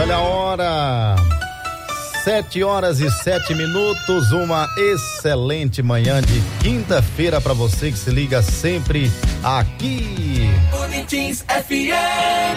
Olha a hora. 7h07, uma excelente manhã de quinta-feira para você que se liga sempre aqui. Bonitins FM.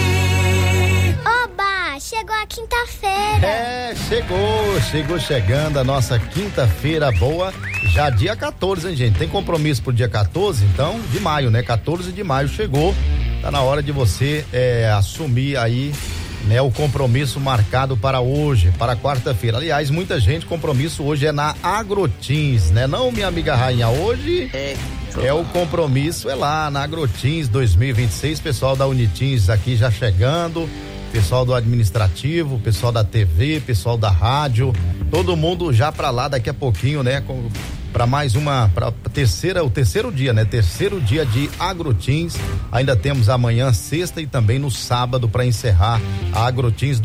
Oba, chegou a quinta-feira. Chegou chegando a nossa quinta-feira boa, já dia 14, hein, gente? Tem compromisso pro dia 14, então, de maio, né? 14 de maio chegou, tá na hora de você assumir aí, né, o compromisso marcado para hoje, para quarta-feira. Aliás, muita gente, compromisso hoje é na Agrotins, né? Não, minha amiga rainha, hoje é o compromisso, é lá na Agrotins 2026, pessoal da Unitins aqui já chegando, pessoal do administrativo, pessoal da TV, pessoal da rádio, todo mundo já pra lá daqui a pouquinho, né? Para mais o terceiro dia, né? Terceiro dia de Agrotins. Ainda temos amanhã, sexta e também no sábado para encerrar a Agrotins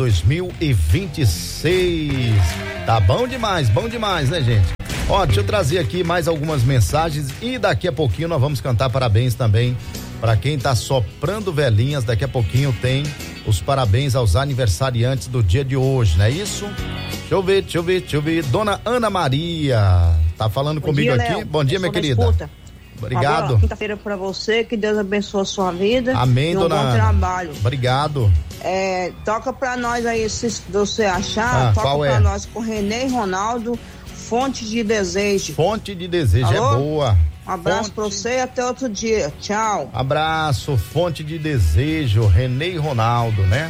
2026. Tá bom demais, né, gente? Ó, deixa eu trazer aqui mais algumas mensagens e daqui a pouquinho nós vamos cantar parabéns também para quem tá soprando velhinhas. Daqui a pouquinho tem os parabéns aos aniversariantes do dia de hoje, não é isso? Deixa eu ver. Dona Ana Maria tá falando comigo dia, aqui. Léo. Bom dia, minha querida. Escuta. Obrigado. Agora, quinta-feira pra você, que Deus abençoe a sua vida. Amém, e um dona bom Ana. trabalho. Obrigado. Toca pra nós aí, se você achar, toca qual pra é? nós com Renê Ronaldo, Fonte de Desejo. Fonte de Desejo. Alô? É boa. Um abraço pra você e até outro dia. Tchau. Abraço, Fonte de Desejo, Renê e Ronaldo, né?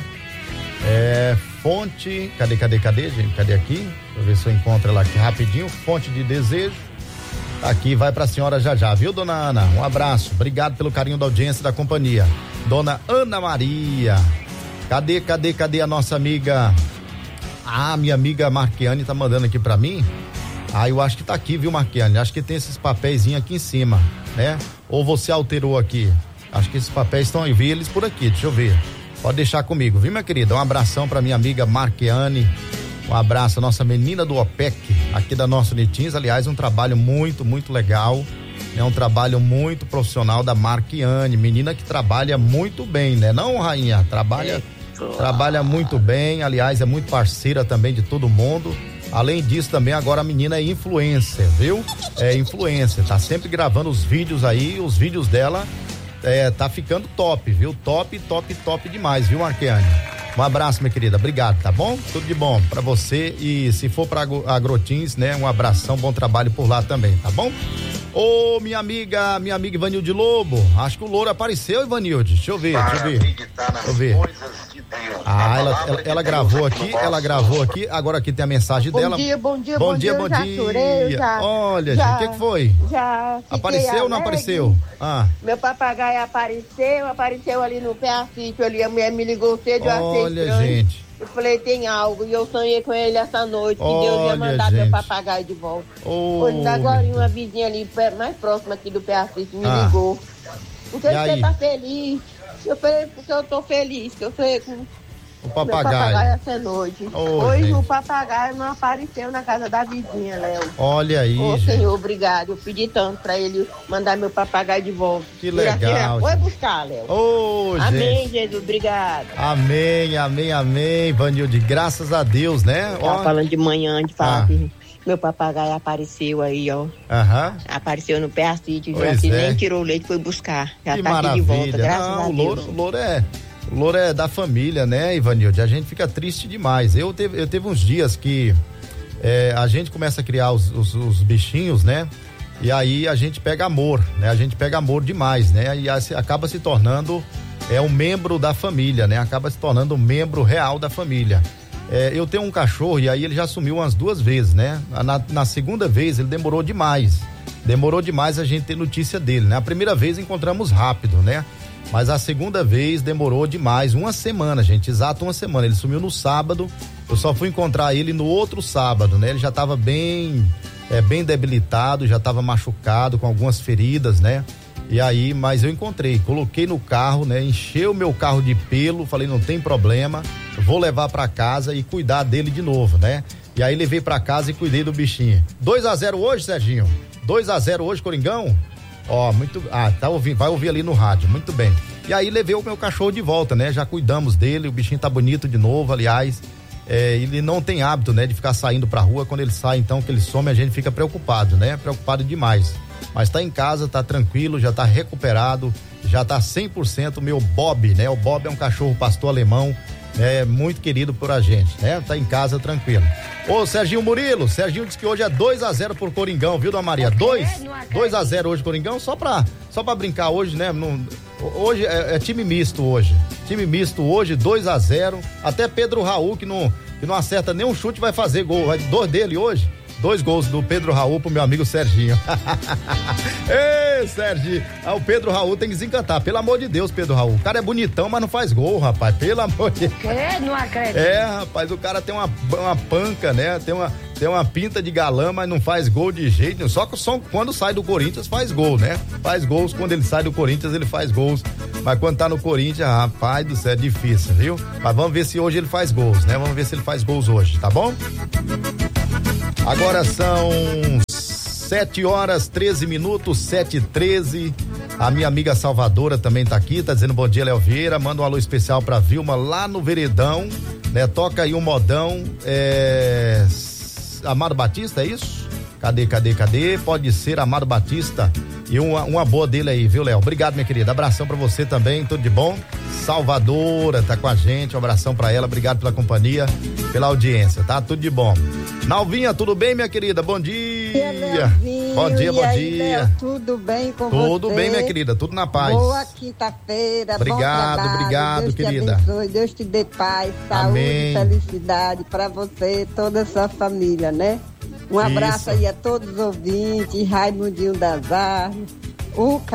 Fonte, cadê, gente? Cadê aqui? Deixa eu ver se eu encontro ela aqui rapidinho. Fonte de Desejo. Tá aqui, vai pra senhora já, viu, dona Ana? Um abraço, obrigado pelo carinho da audiência e da companhia. Dona Ana Maria. Cadê a nossa amiga? Minha amiga Marquiane tá mandando aqui pra mim. Eu acho que tá aqui, viu, Marquiane? Acho que tem esses papeizinhos aqui em cima, né? Ou você alterou aqui? Acho que esses papéis estão aí, vi eles por aqui, deixa eu ver. Pode deixar comigo, viu, minha querida? Um abração pra minha amiga Marquiane. Um abraço, a nossa menina do OPEC, aqui da nossa Unitins. Aliás, um trabalho muito, muito legal. É um trabalho muito profissional da Marquiane, menina que trabalha muito bem, né? Não, rainha? Trabalha muito bem. Aliás, é muito parceira também de todo mundo. Além disso, também agora a menina é influencer, viu? É influencer, tá sempre gravando os vídeos aí, os vídeos dela tá ficando top, viu? Top demais, viu, Marquiane? Um abraço, minha querida, obrigado, tá bom? Tudo de bom pra você e se for pra Agrotins, né? Um abração, bom trabalho por lá também, tá bom? Ô, minha amiga Ivanilde Lobo, acho que o louro apareceu, Ivanilde, deixa eu ver. Ela gravou aqui, agora aqui tem a mensagem dela. Bom dia. Olha, gente, o que foi? Já apareceu ou não apareceu? Meu papagaio apareceu ali no pé-sítio ali, a mulher me ligou cedo, eu achei Olha, estranho. gente. Eu falei, tem algo, e eu sonhei com ele essa noite, que Deus ia mandar meu papagaio de volta. Hoje, agora, uma vizinha ali, mais próxima aqui do pé-sítio, me ligou. Porque você tá feliz? Eu falei, porque eu tô feliz, que eu falei com o papagaio. Meu papagaio essa noite. Hoje gente. O papagaio não apareceu na casa da vizinha, Léo. Olha aí, gente. Senhor, obrigado. Eu pedi tanto pra ele mandar meu papagaio de volta. Que legal. Foi buscar, Léo. Amém, gente. Jesus, obrigado. Amém, Vanilde. Graças a Deus, né? Tava falando de manhã, de falar que meu papagaio apareceu aí, ó. Apareceu no pé-sítio, já que nem tirou o leite, foi buscar. Já que tá maravilha. Aqui de volta, graças a Deus. O louro é da família, né, Ivanilde? A gente fica triste demais. Eu teve uns dias que a gente começa a criar os bichinhos, né? E aí a gente pega amor, né? A gente pega amor demais, né? E acaba se tornando um membro da família, né? Acaba se tornando um membro real da família. Eu tenho um cachorro e aí ele já sumiu umas 2 vezes, né? Na segunda vez ele demorou demais a gente ter notícia dele, né? A primeira vez encontramos rápido, né? Mas a segunda vez demorou demais, 1 semana, gente, exato 1 semana. Ele sumiu no sábado, eu só fui encontrar ele no outro sábado, né? Ele já estava bem debilitado, já estava machucado, com algumas feridas, né? E aí, mas eu encontrei, coloquei no carro, né? Encheu o meu carro de pelo, falei, não tem problema, vou levar para casa e cuidar dele de novo, né? E aí levei para casa e cuidei do bichinho. 2-0 hoje, Serginho? 2-0 hoje, Coringão? Tá ouvindo, vai ouvir ali no rádio, muito bem. E aí levei o meu cachorro de volta, né? Já cuidamos dele, o bichinho tá bonito de novo, aliás. Ele não tem hábito, né, de ficar saindo pra rua. Quando ele sai, então, que ele some, a gente fica preocupado, né? Preocupado demais. Mas tá em casa, tá tranquilo, já tá recuperado, já tá 100%. O meu Bob, né? O Bob é um cachorro pastor alemão, muito querido por a gente, né? Tá em casa tranquilo. Ô, Serginho Murilo, Serginho disse que hoje é 2-0 por Coringão, viu, dona Maria? 2-0 hoje, Coringão, só pra brincar hoje, né? Hoje é time misto hoje. Time misto hoje, 2-0. Até Pedro Raul, que não acerta nenhum chute, vai fazer gol. Vai 2 dele hoje. 2 gols do Pedro Raul pro meu amigo Serginho. Ei, Serginho. O Pedro Raul tem que desencantar. Pelo amor de Deus, Pedro Raul. O cara é bonitão, mas não faz gol, rapaz. Pelo amor de Deus. Não acredito. Rapaz, o cara tem uma panca, né? Tem uma pinta de galã, mas não faz gol de jeito nenhum. Só quando sai do Corinthians faz gol, né? Faz gols. Quando ele sai do Corinthians, ele faz gols. Mas quando tá no Corinthians, rapaz do céu, é difícil, viu? Mas vamos ver se hoje ele faz gols, né? Vamos ver se ele faz gols hoje, tá bom? Agora são 7h13, 7h13. A minha amiga Salvadora também tá aqui, tá dizendo bom dia, Léo Vieira. Manda um alô especial pra Vilma lá no Veredão, né? Toca aí um modão. Amado Batista, é isso? Cadê? Pode ser Amado Batista. E uma boa dele aí, viu, Léo? Obrigado, minha querida. Abração pra você também, tudo de bom? Salvadora tá com a gente, um abração pra ela, obrigado pela companhia, pela audiência, tá? Tudo de bom. Nalvinha, tudo bem, minha querida? Bom dia. Bom dia. Léo, tudo bem com você? Tudo bem, minha querida, tudo na paz. Boa quinta-feira, obrigado, Deus querida. Deus te abençoe, Deus te dê paz, saúde, amém. Felicidade pra você e toda a sua família, né? Um abraço aí a todos os ouvintes, Raimundinho das Armas, o